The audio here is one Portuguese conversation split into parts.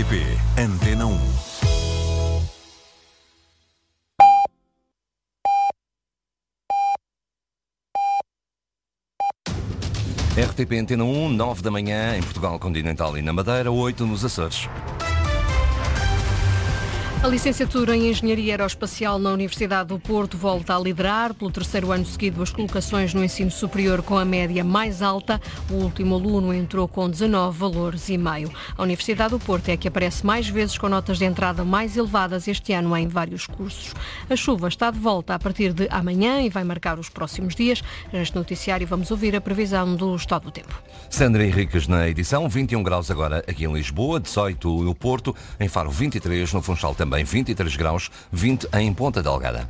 RTP Antena 1. RTP Antena 1, 9 da manhã, em Portugal Continental e na Madeira, 8 nos Açores. A licenciatura em Engenharia Aeroespacial na Universidade do Porto volta a liderar pelo terceiro ano seguido as colocações no ensino superior com a média mais alta. O último aluno entrou com 19 valores e meio. A Universidade do Porto é que aparece mais vezes com notas de entrada mais elevadas este ano em vários cursos. A chuva está de volta a partir de amanhã e vai marcar os próximos dias. Neste noticiário vamos ouvir a previsão do estado do tempo. Sandra Henriques na edição, 21 graus agora aqui em Lisboa, 18 no Porto, em Faro 23, no Funchal também 23 graus, 20 em Ponta Delgada.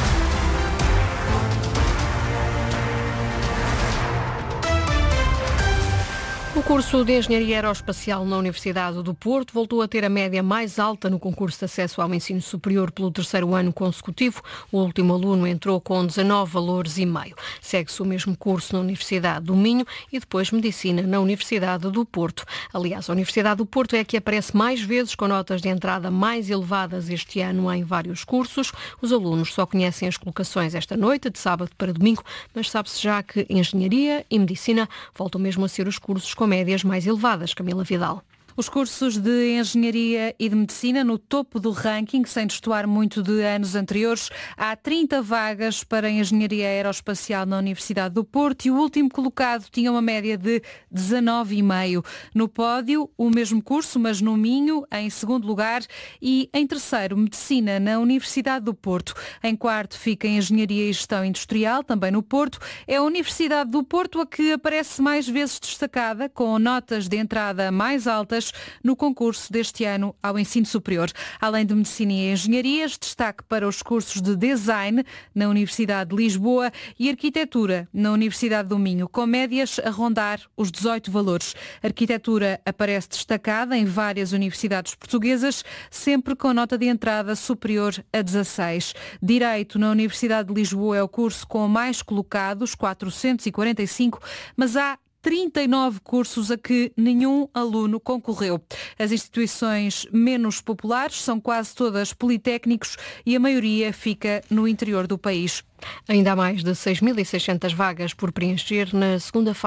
O curso de Engenharia Aeroespacial na Universidade do Porto voltou a ter a média mais alta no concurso de acesso ao ensino superior pelo terceiro ano consecutivo. O último aluno entrou com 19 valores e meio. Segue-se o mesmo curso na Universidade do Minho e depois Medicina na Universidade do Porto. Aliás, a Universidade do Porto é a que aparece mais vezes com notas de entrada mais elevadas este ano em vários cursos. Os alunos só conhecem as colocações esta noite, de sábado para domingo, mas sabe-se já que Engenharia e Medicina voltam mesmo a ser os cursos com médias mais elevadas. Camila Vidal. Os cursos de Engenharia e de Medicina no topo do ranking, sem destoar muito de anos anteriores. Há 30 vagas para Engenharia Aeroespacial na Universidade do Porto e o último colocado tinha uma média de 19,5. No pódio, o mesmo curso, mas no Minho, em segundo lugar, e em terceiro, Medicina na Universidade do Porto. Em quarto fica Engenharia e Gestão Industrial, também no Porto. É a Universidade do Porto a que aparece mais vezes destacada, com notas de entrada mais altas no concurso deste ano ao ensino superior. Além de Medicina e Engenharias, destaque para os cursos de Design na Universidade de Lisboa e Arquitetura na Universidade do Minho, com médias a rondar os 18 valores. A Arquitetura aparece destacada em várias universidades portuguesas, sempre com nota de entrada superior a 16. Direito na Universidade de Lisboa é o curso com mais colocados, 445, mas há 39 cursos a que nenhum aluno concorreu. As instituições menos populares são quase todas politécnicos e a maioria fica no interior do país. Ainda há mais de 6.600 vagas por preencher na segunda fase